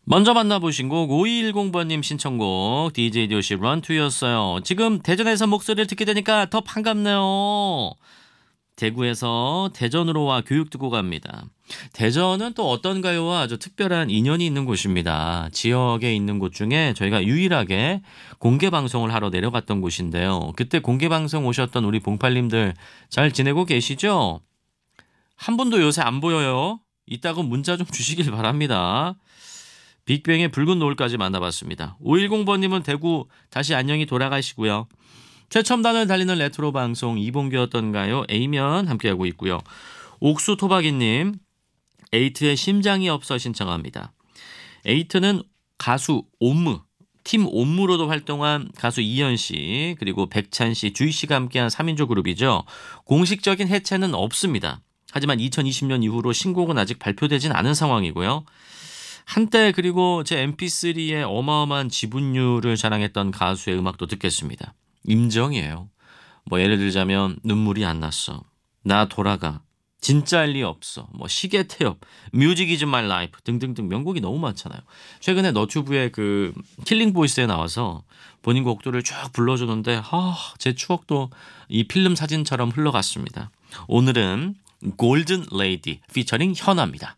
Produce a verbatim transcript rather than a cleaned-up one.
먼저 만나보신 곡 오이일공 번님 신청곡 디제이 디오씨 런투였어요. 지금 대전에서 목소리를 듣게 되니까 더 반갑네요. 대구에서 대전으로 와 교육 듣고 갑니다. 대전은 또 어떤가요와 아주 특별한 인연이 있는 곳입니다. 지역에 있는 곳 중에 저희가 유일하게 공개 방송을 하러 내려갔던 곳인데요. 그때 공개 방송 오셨던 우리 봉팔님들 잘 지내고 계시죠? 한 분도 요새 안 보여요. 이따가 문자 좀 주시길 바랍니다. 빅뱅의 붉은 노을까지 만나봤습니다. 오일공 번님은 대구 다시 안녕히 돌아가시고요. 최첨단을 달리는 레트로 방송 이봉규였던가요? A면 함께하고 있고요. 옥수토박이님 에이트의 심장이 없어 신청합니다. 에이트는 가수 옴무, 팀 옴무로도 활동한 가수 이현씨 그리고 백찬씨, 주희씨가 함께한 삼 인조 그룹이죠. 공식적인 해체는 없습니다. 하지만 이천이십 년 이후로 신곡은 아직 발표되진 않은 상황이고요. 한때 그리고 제 엠피쓰리의 어마어마한 지분율을 자랑했던 가수의 음악도 듣겠습니다. 임정이에요. 뭐 예를 들자면 눈물이 안 났어, 나 돌아가, 진짜일 리 없어, 뭐 시계 태엽, 뮤직 이즈 마이 라이프 등등등 명곡이 너무 많잖아요. 최근에 너튜브에 그 킬링 보이스에 나와서 본인 곡들을 쭉 불러주는데 아, 제 추억도 이 필름 사진처럼 흘러갔습니다. 오늘은 골든 레이디 피처링 현아입니다.